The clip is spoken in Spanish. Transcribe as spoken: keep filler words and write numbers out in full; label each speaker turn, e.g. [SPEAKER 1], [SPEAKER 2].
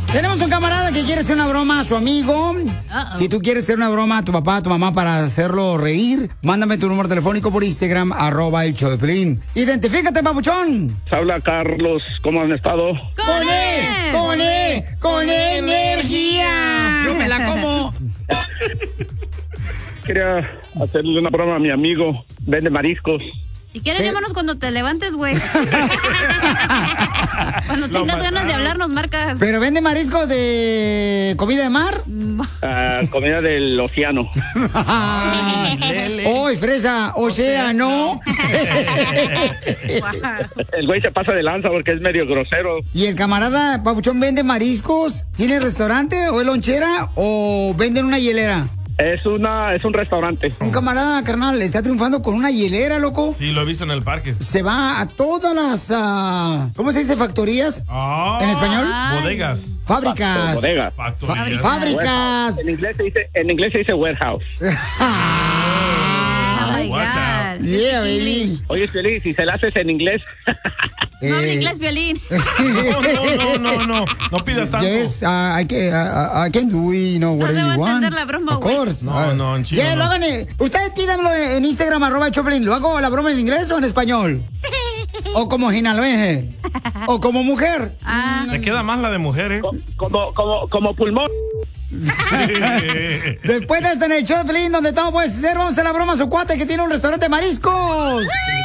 [SPEAKER 1] Tenemos un camarada que quiere hacer una broma a su amigo. Uh-oh. Si tú quieres hacer una broma a tu papá, a tu mamá para hacerlo reír, mándame tu número telefónico por Instagram, arroba el show de Piolín. Identifícate, papuchón.
[SPEAKER 2] Habla Carlos, ¿cómo han estado?
[SPEAKER 1] ¡Con él! ¡Con él! ¡Con energía! Yo me la como.
[SPEAKER 2] Quería hacerle una broma a mi amigo. Vende mariscos.
[SPEAKER 3] Si quieres, llámanos cuando te levantes, güey. Cuando tengas no, ganas de hablar, nos marcas.
[SPEAKER 1] ¿Pero vende mariscos de comida de mar?
[SPEAKER 2] Uh, comida del océano.
[SPEAKER 1] ¡Uy, fresa! ¡Océano!
[SPEAKER 2] El güey se pasa de lanza porque es medio grosero.
[SPEAKER 1] ¿Y el camarada papuchón vende mariscos? ¿Tiene restaurante o es lonchera o vende en una hielera?
[SPEAKER 2] Es una, es un restaurante.
[SPEAKER 1] Un camarada, carnal, está triunfando con una hielera, loco.
[SPEAKER 4] Sí, lo he visto en el parque.
[SPEAKER 1] Se va a todas las, uh, ¿cómo se dice? ¿Factorías?
[SPEAKER 4] Oh,
[SPEAKER 1] ¿En español?
[SPEAKER 4] Bodegas.
[SPEAKER 1] Fábricas.
[SPEAKER 2] Bodegas.
[SPEAKER 4] Factorías.
[SPEAKER 1] Fábricas.
[SPEAKER 2] En inglés se dice, en inglés se dice warehouse.
[SPEAKER 3] Oh my God.
[SPEAKER 1] Yeah, baby.
[SPEAKER 2] Oye, Piolín, si se la haces en inglés.
[SPEAKER 3] No habla inglés, Piolín.
[SPEAKER 4] No, no, no, no, no pidas tanto.
[SPEAKER 1] Yes, uh, I, can, uh, I can do it, you know,
[SPEAKER 3] No
[SPEAKER 1] whatever
[SPEAKER 3] se va a
[SPEAKER 1] you want.
[SPEAKER 3] entender la broma,
[SPEAKER 1] Of
[SPEAKER 3] güey.
[SPEAKER 1] course.
[SPEAKER 4] No, no, en chino
[SPEAKER 1] Yeah,
[SPEAKER 4] no.
[SPEAKER 1] lo hagan en- ustedes pídanlo en Instagram, arroba Choplin. ¿Lo hago la broma en inglés o en español? ¿O como jinaloense? ¿O como mujer?
[SPEAKER 3] Ah.
[SPEAKER 4] Le queda más la de mujer, ¿eh?
[SPEAKER 2] Como, como, como pulmón.
[SPEAKER 1] Después de esto en el show de Piolín, donde todo puede ser, vamos a hacer la broma a su cuate que tiene un restaurante de mariscos.